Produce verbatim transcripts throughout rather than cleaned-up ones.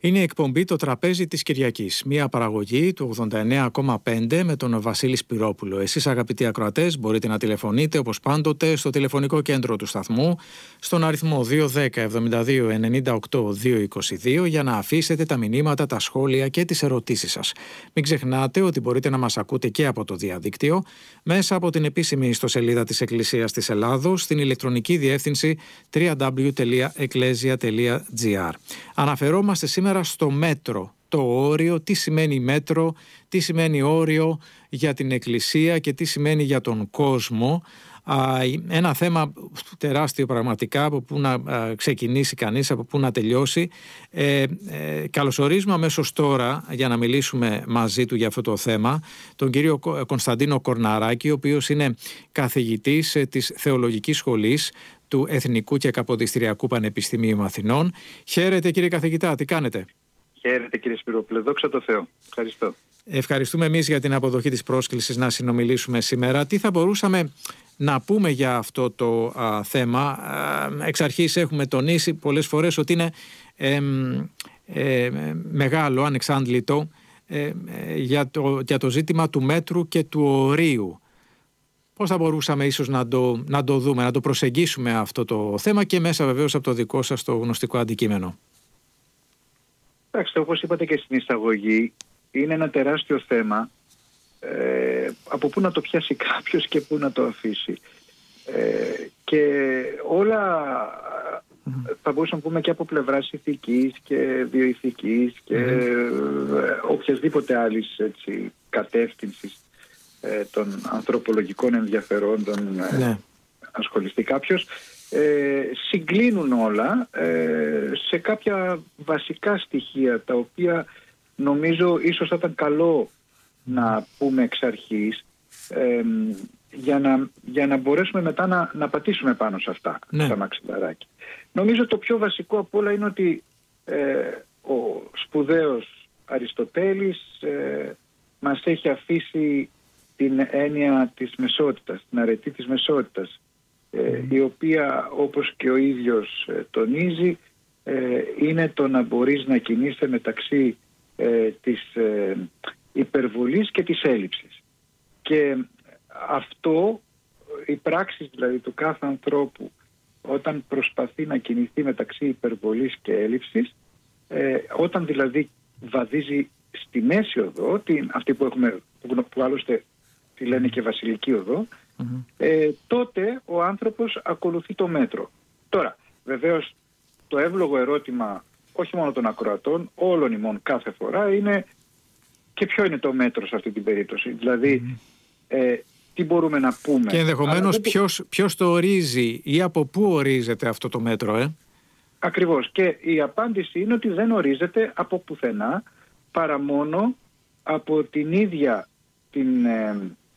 Είναι η εκπομπή «Το τραπέζι της Κυριακής», μια παραγωγή του ογδόντα εννέα κόμμα πέντε με τον Βασίλη Σπυρόπουλο. Εσείς, αγαπητοί ακροατές, μπορείτε να τηλεφωνείτε όπως πάντοτε στο τηλεφωνικό κέντρο του σταθμού στον αριθμό δύο ένα μηδέν εβδομήντα δύο ενενήντα οκτώ διακόσια είκοσι δύο για να αφήσετε τα μηνύματα, τα σχόλια και τις ερωτήσεις σας. Μην ξεχνάτε ότι μπορείτε να μας ακούτε και από το διαδίκτυο μέσα από την επίσημη ιστοσελίδα της Εκκλησίας της Ελλάδος στην ηλεκτρονική διεύθυνση double-u double-u double-u τελεία εκκλέσια τελεία τζι άρ. Αναφερόμαστε σήμερα στο μέτρο, το όριο, τι σημαίνει μέτρο, τι σημαίνει όριο για την Εκκλησία και τι σημαίνει για τον κόσμο. Ένα θέμα τεράστιο πραγματικά, από πού να ξεκινήσει κανείς, από πού να τελειώσει. Ε, ε, καλωσορίζουμε αμέσως τώρα για να μιλήσουμε μαζί του για αυτό το θέμα τον κύριο Κωνσταντίνο Κορναράκη, ο οποίος είναι καθηγητής της Θεολογικής Σχολής του Εθνικού και Καποδιστριακού Πανεπιστημίου Αθηνών. Χαίρετε, κύριε καθηγητά, τι κάνετε? Χαίρετε, κύριε Σπυρόπουλε, δόξα τω Θεώ. Ευχαριστώ. Ευχαριστούμε εμείς για την αποδοχή της πρόσκλησης να συνομιλήσουμε σήμερα. Τι θα μπορούσαμε να πούμε για αυτό το α, θέμα? Α, εξ αρχής έχουμε τονίσει πολλές φορές ότι είναι ε, ε, μεγάλο, ανεξάντλητο ε, ε, για, το, για το ζήτημα του μέτρου και του ορίου. Πώς θα μπορούσαμε ίσως να το, να το δούμε, να το προσεγγίσουμε αυτό το θέμα και μέσα βεβαίως από το δικό σας το γνωστικό αντικείμενο? Εντάξει, όπως είπατε και στην εισαγωγή, είναι ένα τεράστιο θέμα. Ε, από πού να το πιάσει κάποιος και πού να το αφήσει. Ε, και όλα mm. θα μπορούσαμε να πούμε και από πλευράς ηθικής και βιοηθικής και mm. οποιασδήποτε άλλης έτσι, κατεύθυνσης ε, των ανθρωπολογικών ενδιαφερόντων ε, mm. ασχοληθεί κάποιος. Ε, συγκλίνουν όλα ε, σε κάποια βασικά στοιχεία τα οποία νομίζω ίσως θα ήταν καλό να πούμε εξ αρχής ε, για, να, για να μπορέσουμε μετά να, να πατήσουμε πάνω σε αυτά, ναι. τα μαξιλαράκια. Νομίζω το πιο βασικό από όλα είναι ότι ε, ο σπουδαίος Αριστοτέλης ε, μας έχει αφήσει την έννοια της μεσότητας, την αρετή της μεσότητας, ε, η οποία, όπως και ο ίδιος ε, τονίζει, ε, είναι το να μπορείς να κινείσαι μεταξύ ε, της ε, υπερβολής και της έλλειψης. Και αυτό, οι πράξεις δηλαδή του κάθε ανθρώπου όταν προσπαθεί να κινηθεί μεταξύ υπερβολής και έλλειψης, ε, όταν δηλαδή βαδίζει στη μέση οδό, την, αυτή που έχουμε, που, που άλλωστε τη λένε και βασιλική οδό, mm-hmm. ε, τότε ο άνθρωπος ακολουθεί το μέτρο. Τώρα, βεβαίως το εύλογο ερώτημα όχι μόνο των ακροατών, όλων ημών κάθε φορά είναι και ποιο είναι το μέτρο σε αυτή την περίπτωση. Δηλαδή, mm. ε, τι μπορούμε να πούμε. Και ενδεχομένως δεν... ποιος, ποιος το ορίζει ή από πού ορίζεται αυτό το μέτρο, ε? Ακριβώς. Και η απάντηση είναι ότι δεν ορίζεται από πουθενά, παρά μόνο από την ίδια την ε,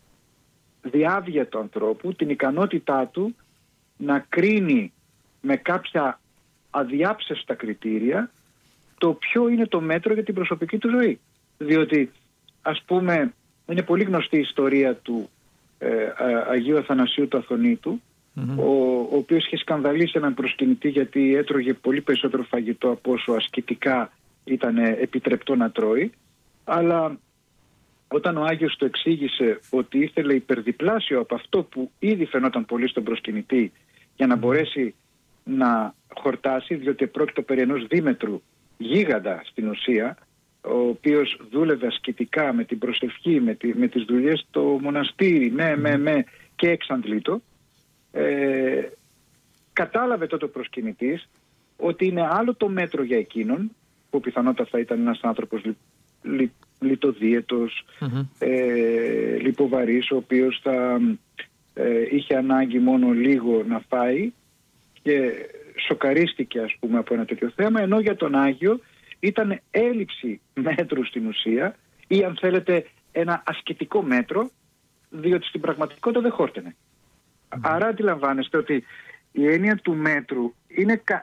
διάβια του ανθρώπου, την ικανότητά του να κρίνει με κάποια αδιάψευστα κριτήρια το ποιο είναι το μέτρο για την προσωπική του ζωή. Διότι, ας πούμε, είναι πολύ γνωστή η ιστορία του ε, α, Αγίου Αθανασίου του Αθωνήτου, mm-hmm. ο, ο οποίος είχε σκανδαλίσει έναν προσκυνητή γιατί έτρωγε πολύ περισσότερο φαγητό από όσο ασκητικά ήταν επιτρεπτό να τρώει, αλλά όταν ο Άγιος του εξήγησε ότι ήθελε υπερδιπλάσιο από αυτό που ήδη φαινόταν πολύ στον προσκυνητή για να μπορέσει να χορτάσει, διότι πρόκειται περί ενός δίμετρου γίγαντα στην ουσία, ο οποίος δούλευε ασκητικά με την προσευχή, με, τη, με τις δουλειές στο μοναστήρι, με, με, με και εξαντλήτω, ε, κατάλαβε τότε ο προσκυνητής ότι είναι άλλο το μέτρο για εκείνον, που πιθανότατα θα ήταν ένας άνθρωπος λι, λι, λιτοδίαιτος, mm-hmm. ε, λιποβαρής, ο οποίος θα ε, είχε ανάγκη μόνο λίγο να φάει και σοκαρίστηκε, ας πούμε, από ένα τέτοιο θέμα, ενώ για τον Άγιο ήταν έλλειψη μέτρου στην ουσία, ή αν θέλετε ένα ασκητικό μέτρο, διότι στην πραγματικότητα δεν χόρτενε. Mm. Άρα αντιλαμβάνεστε ότι η έννοια του μέτρου είναι, κα...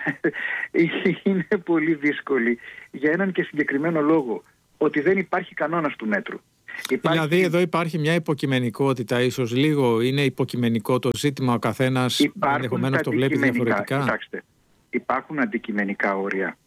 είναι πολύ δύσκολη για έναν και συγκεκριμένο λόγο, ότι δεν υπάρχει κανόνας του μέτρου. Υπάρχει... Δηλαδή εδώ υπάρχει μια υποκειμενικότητα, ίσως λίγο είναι υποκειμενικό το ζήτημα, ο καθένας ενδεχομένως το βλέπει διαφορετικά. Κοιτάξτε, υπάρχουν αντικειμενικά όρια.